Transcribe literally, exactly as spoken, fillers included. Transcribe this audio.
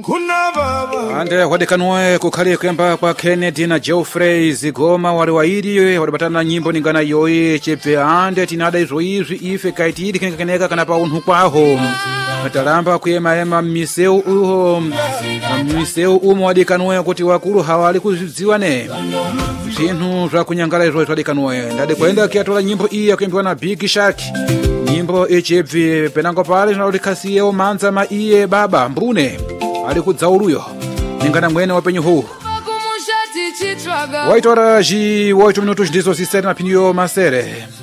ande wadekanoe kukhali kuyamba kwa Kennedy na Geoffrey Zigoma wali wairi wadabatana nyimbo ningana yoyi chepe ande tinada izo izvi ife kaitidi kengekeneka kana pa unhu kwaho matalamba kuyema ema miseu uho miseu umo wadekanoe kuti wakulu hawali kuziwane zvinhu zvakunyangala izvo zwadekanoe ndade kuenda kiatola nyimbo iyi yakuyembiwa na Big Shark nyimbo ichibvi penango pale zvinalodikhasiyewo manza ma iye baba mbune ali kudzauluyo ningana mwene wapenyu huu waitora ji oito minutos ndizo zisere na pinio masere